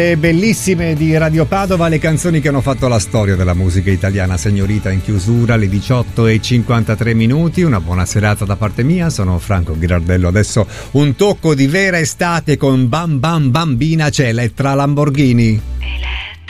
Bellissime di Radio Padova, le canzoni che hanno fatto la storia della musica italiana. Signorita in chiusura alle 18:53. Una buona serata da parte mia, sono Franco Ghirardello. Adesso un tocco di vera estate con Bam Bam Bambina, c'è Elettra Lamborghini.